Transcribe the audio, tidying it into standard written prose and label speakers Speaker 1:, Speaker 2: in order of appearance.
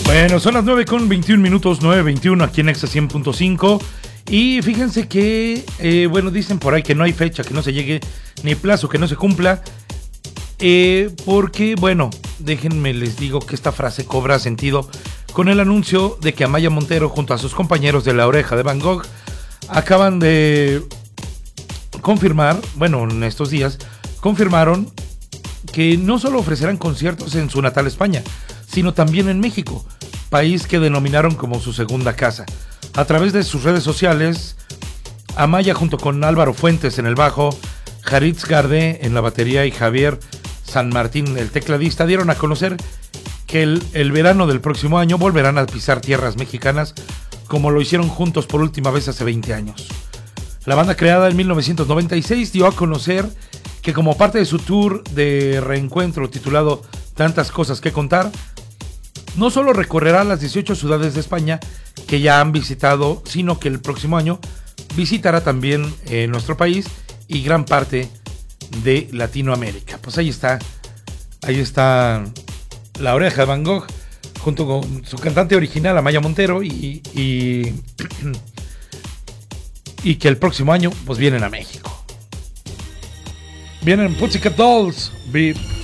Speaker 1: Bueno, son las 9:21, 9:21 aquí en Exa 100.5. Y fíjense que, bueno, dicen por ahí que no hay fecha, que no se llegue, ni plazo, que no se cumpla. Porque, bueno, déjenme les digo que esta frase cobra sentido con el anuncio de que Amaya Montero, junto a sus compañeros de La Oreja de Van Gogh, acaban de confirmar, bueno, en estos días, confirmaron que no solo ofrecerán conciertos en su natal España, sino también en México, país que denominaron como su segunda casa. A través de sus redes sociales, Amaya, junto con Álvaro Fuentes en el bajo, Jaritz Gardé en la batería y Javier San Martín, el tecladista, dieron a conocer que el verano del próximo año volverán a pisar tierras mexicanas como lo hicieron juntos por última vez hace 20 años. La banda, creada en 1996, dio a conocer que como parte de su tour de reencuentro titulado Tantas Cosas que Contar, no solo recorrerá las 18 ciudades de España que ya han visitado, sino que el próximo año visitará también nuestro país y gran parte de Latinoamérica. Pues ahí está La Oreja de Van Gogh junto con su cantante original Amaya Montero y que el próximo año pues vienen a México. Vienen Pussycat Dolls, Beep.